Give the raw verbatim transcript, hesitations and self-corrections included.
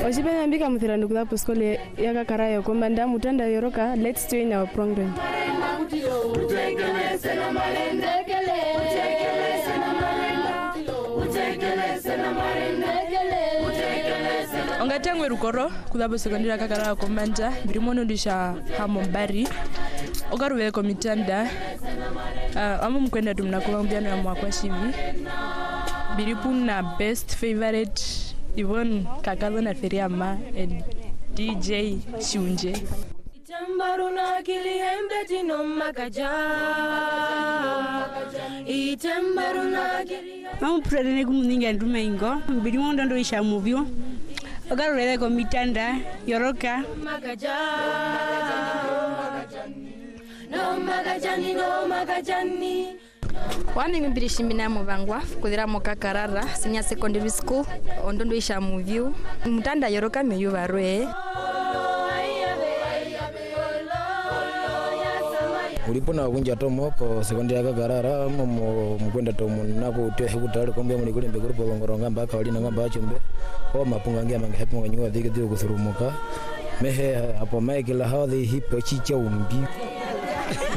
Oshibenya mbika muthirani kuthapo skole ya kakarayo kwamba ndamu tanda yoroka. Let's join our program. Ongatengwe rukoro kuthapo sekondari kakarayo komanda birimono ndisha hamombari ogaruwe komitanda uh, amu mkwenda tumnakuwa mbiano ya mwakwa shivi biripuna best favorite Yvonne Kakazo na Feriama and D J Shunje. Itambaruna kiliembe tino makaja. Itambaruna kiliembe. Mamu prene kumuninga ndume ingo. Birimondo ndo isha muvyo. Ogarurele komitanda yoroka. Makaja. No makajani no makajani. Wami mbirishimina mubangwa kuthira mokakarara sinya secondary school ondondo isha muvyu mutanda yoroka meyu barwe ulipona kunja tomo ko secondary kakarara mo mkwenda tomo nako tehe kutale kombya muri kulembe kurupo ngoronga mbaka walina ngamba achumbe o mapunga ngia mange hapo nganywa dhike dhike kuthurumuka mehe hapo Michael hawadhi hipo chicha umbi